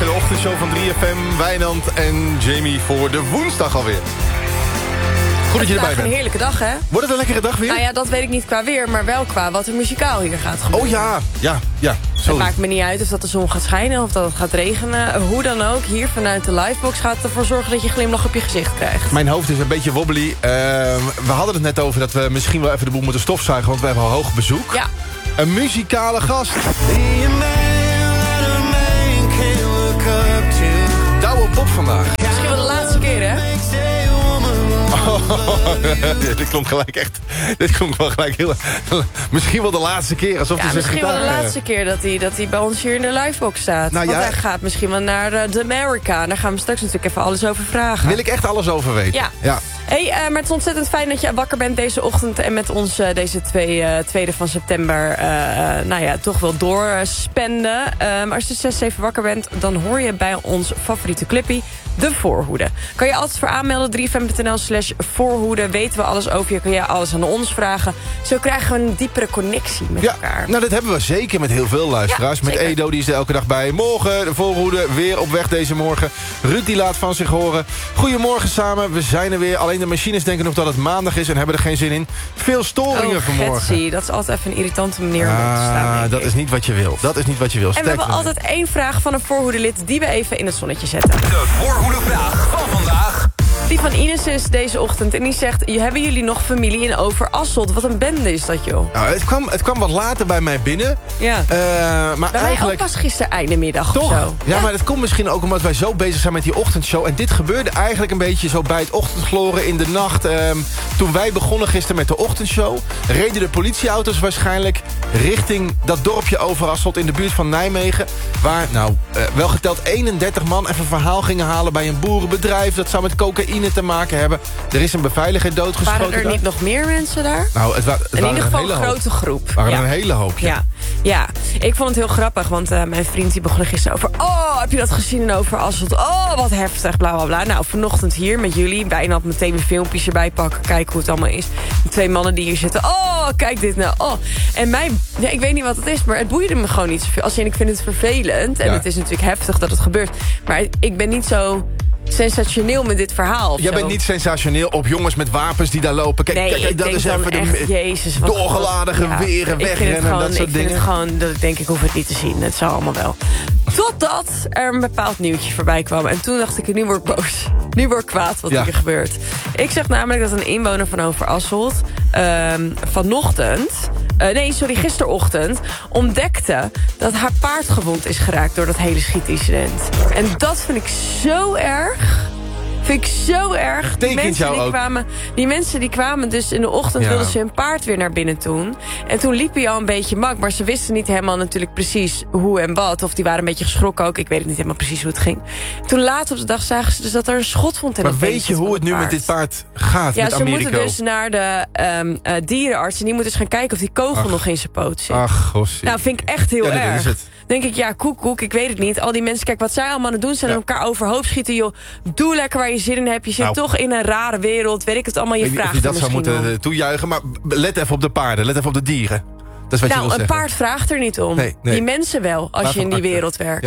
in de ochtendshow van 3FM. Wijnand en Jamie voor de woensdag alweer. Goed dat je erbij bent. Een heerlijke dag, hè? Wordt het een lekkere dag weer? Nou ja, dat weet ik niet qua weer, maar wel qua wat er muzikaal hier gaat gebeuren. Oh ja. Sorry. Het maakt me niet uit of dat de zon gaat schijnen of dat het gaat regenen. Hoe dan ook, hier vanuit de livebox gaat ervoor zorgen dat je glimlach op je gezicht krijgt. Mijn hoofd is een beetje wobbly. We hadden het net over dat we misschien wel even de boel moeten stofzuigen, want we hebben al hoog bezoek. Ja. Een muzikale gast. Douwe Bob vandaag. Misschien wel de laatste keer, hè? Dit klonk gelijk echt. Dit klonk wel gelijk heel. Misschien wel de laatste keer. Alsof hij misschien wel de laatste keer dat hij bij ons hier in de livebox staat. Nou, want hij gaat misschien wel naar de America. Daar gaan we straks natuurlijk even alles over vragen. Wil ik echt alles over weten. Ja. Hey, maar het is ontzettend fijn dat je wakker bent deze ochtend. En met ons deze 2e van september toch wel doorspenden. Maar als je 6, 7 wakker bent, dan hoor je bij ons favoriete clubpie, De Voorhoede. Kan je altijd voor aanmelden, 3fm.nl/voorhoede. Weten we alles over je, kun je alles aan ons vragen. Zo krijgen we een diepere connectie met elkaar. Nou, dat hebben we zeker met heel veel luisteraars. Met zeker. Edo, die is er elke dag bij. Morgen, De Voorhoede, weer op weg deze morgen. Ruud, die laat van zich horen. Goedemorgen samen, we zijn er weer. Alleen de machines denken nog dat het maandag is en hebben er geen zin in. Veel storingen vanmorgen. Getsy, dat is altijd even een irritante manier om op te staan. Dat is niet wat je wil. En we hebben altijd 1 vraag van een voorhoedelid die we even in het zonnetje zetten. De voorhoedevraag van vandaag. Die van Ines is deze ochtend en die zegt: hebben jullie nog familie in Overasselt? Wat een bende is dat, joh. Nou, het kwam wat later bij mij binnen. Ja. Maar bij eigenlijk mij ook pas gisteren einde middag toch? of zo. Ja, maar dat komt misschien ook omdat wij zo bezig zijn met die ochtendshow. En dit gebeurde eigenlijk een beetje zo bij het ochtendgloren in de nacht. Toen wij begonnen gisteren met de ochtendshow, reden de politieauto's waarschijnlijk richting dat dorpje Overasselt in de buurt van Nijmegen. Waar, wel geteld 31 man even verhaal gingen halen bij een boerenbedrijf. Dat zou met cocaïne te maken hebben. Er is een beveiliger doodgeschoten. Waren er niet nog meer mensen daar? Nou, het in ieder geval een grote groep. Het waren een hele hoop. Ja, ik vond het heel grappig, want mijn vriend die begon gisteren over: oh, heb je dat gezien in Overasselt? Oh, wat heftig, bla bla bla. Nou, vanochtend hier met jullie, bijna meteen weer filmpjes erbij pakken, kijken hoe het allemaal is. 2 mannen die hier zitten, oh, kijk dit nou, oh. En ik weet niet wat het is, maar het boeide me gewoon niet zoveel. Als in, ik vind het vervelend en het is natuurlijk heftig dat het gebeurt. Maar ik ben niet zo sensationeel met dit verhaal. Jij bent niet sensationeel op jongens met wapens die daar lopen. Kijk, dat is even echt, Jezus, wat doorgeladen geweren, wegrennen en dat soort dingen. Ik vind het gewoon dat ik hoef het niet te zien. Het zal allemaal wel. Totdat er een bepaald nieuwtje voorbij kwam. En toen dacht ik, nu word ik boos. Nu word ik kwaad wat hier gebeurt. Ik zeg namelijk dat een inwoner van Overasselt gisterochtend ontdekte dat haar paard gewond is geraakt door dat hele schietincident. En dat vind ik zo erg. Die mensen die kwamen dus in de ochtend, wilden ze hun paard weer naar binnen doen. En toen liep hij al een beetje mak, maar ze wisten niet helemaal natuurlijk precies hoe en wat. Of die waren een beetje geschrokken ook. Ik weet het niet helemaal precies hoe het ging. Toen later op de dag zagen ze dus dat er een schotwond in het been zat. Maar weet je hoe het nu met dit paard gaat met Americo? Ja, ze moeten dus naar de dierenarts. En die moet dus gaan kijken of die kogel nog in zijn poot zit. Ach, gossie. Nou, vind ik echt heel erg. Dat is het. Denk ik, koek, ik weet het niet. Al die mensen, kijk, wat zij allemaal aan het doen zijn, en elkaar overhoop schieten, joh. Doe lekker waar je zin in hebt. Je zit toch in een rare wereld, weet ik het allemaal. Je vraagt of je dat zou moeten toejuichen, maar let even op de paarden, let even op de dieren. Dat is wat je wil zeggen. Een paard vraagt er niet om. Nee. Die mensen wel, als je in die wereld werkt.